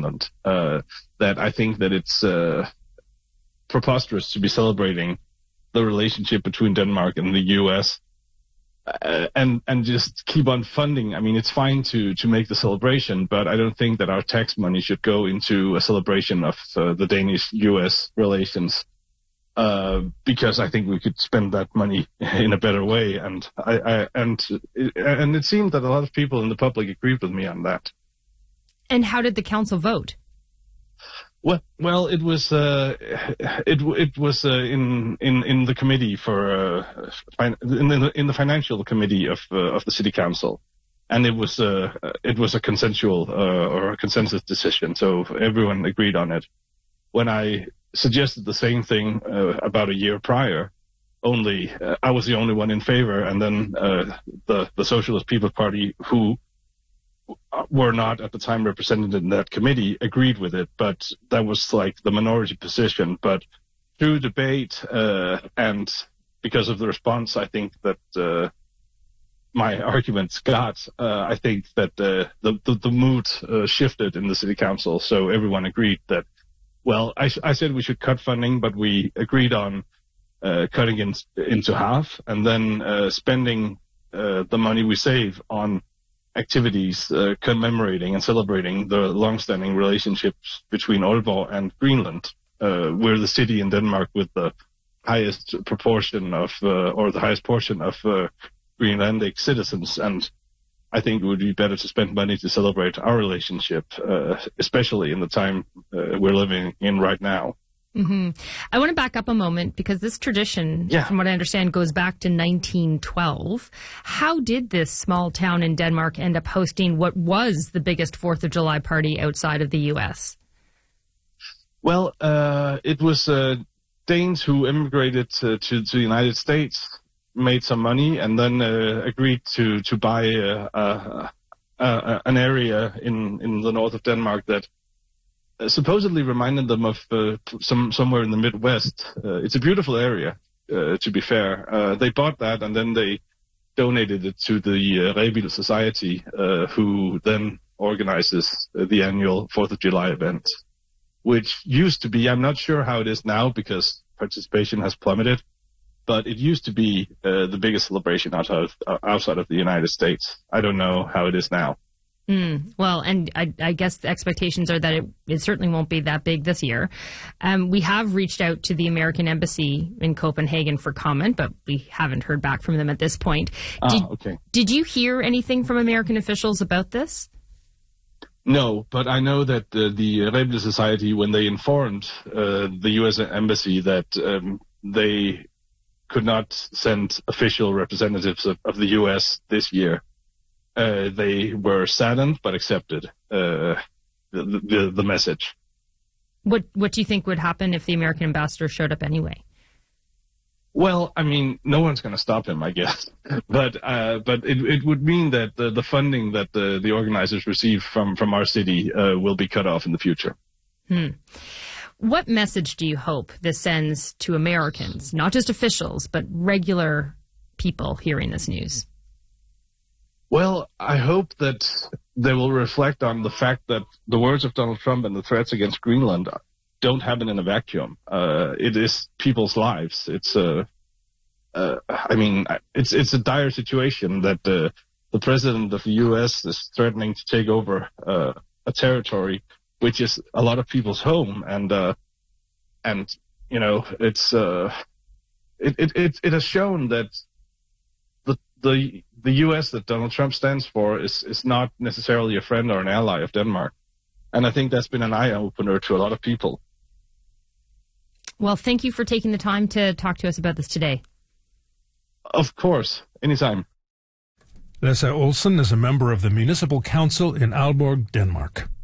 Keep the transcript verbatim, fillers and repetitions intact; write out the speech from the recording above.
Greenland. Uh, that I think that it's uh, preposterous to be celebrating the relationship between Denmark and the U S uh, and and just keep on funding. I mean, it's fine to to make the celebration, but I don't think that our tax money should go into a celebration of uh, the Danish-U S relations. Uh, because I think we could spend that money in a better way, and I, I and and it seemed that a lot of people in the public agreed with me on that. And how did the council vote? Well, well, it was uh, it it was uh, in in in the committee for uh, in the in the financial committee of uh, of the city council, and it was uh, it was a consensual uh, or a consensus decision, so everyone agreed on it. When I suggested the same thing uh, about a year prior, only uh, I was the only one in favor, and then uh, the the Socialist People's Party, who were not at the time represented in that committee, agreed with it, but that was like the minority position. But through debate uh, and because of the response, I think that uh, my arguments got, uh, I think that uh, the, the the mood uh, shifted in the city council, so everyone agreed that. Well, I, I said we should cut funding, but we agreed on uh, cutting in, into half and then uh, spending uh, the money we save on activities uh, commemorating and celebrating the long-standing relationships between Aalborg and Greenland. Uh, we're the city in Denmark with the highest proportion of, uh, or the highest portion of uh, Greenlandic citizens, and I think it would be better to spend money to celebrate our relationship, uh, especially in the time uh, we're living in right now. Mm-hmm. I want to back up a moment because this tradition, yeah. from what I understand, goes back to nineteen twelve. How did this small town in Denmark end up hosting what was the biggest Fourth of July party outside of the U S? Well, uh, it was uh, Danes who immigrated to, to, to the United States, made some money, and then uh, agreed to to buy uh, uh, uh, an area in, in the north of Denmark that uh, supposedly reminded them of uh, some somewhere in the Midwest. Uh, it's a beautiful area, uh, to be fair. Uh, they bought that, and then they donated it to the uh, Rebild Society, uh, who then organizes uh, the annual Fourth of July event, which used to be, I'm not sure how it is now because participation has plummeted, but it used to be uh, the biggest celebration outside of, uh, outside of the United States. I don't know how it is now. Mm, well, and I, I guess the expectations are that it, it certainly won't be that big this year. Um, we have reached out to the American Embassy in Copenhagen for comment, but we haven't heard back from them at this point. Did, ah, okay. Did you hear anything from American officials about this? No, but I know that uh, the Rebild Society, when they informed uh, the U S Embassy that um, they could not send official representatives of, of the U S this year, uh, they were saddened but accepted uh, the, the the message. What What do you think would happen if the American ambassador showed up anyway? Well, I mean, no one's going to stop him, I guess. But uh, but it it would mean that the, the funding that the, the organizers receive from, from our city uh, will be cut off in the future. Hmm. What message do you hope this sends to Americans, not just officials, but regular people hearing this news? Well, I hope that they will reflect on the fact that the words of Donald Trump and the threats against Greenland don't happen in a vacuum. Uh, it is people's lives. It's a, uh, I mean, it's it's a dire situation that uh, the president of the U S is threatening to take over uh, a territory which is a lot of people's home, and uh, and you know, it's uh, it, it it it has shown that the the the U S that Donald Trump stands for is is not necessarily a friend or an ally of Denmark, and I think that's been an eye opener to a lot of people. Well, thank you for taking the time to talk to us about this today. Of course, anytime. Lasse Olsen is a member of the Municipal Council in Aalborg, Denmark.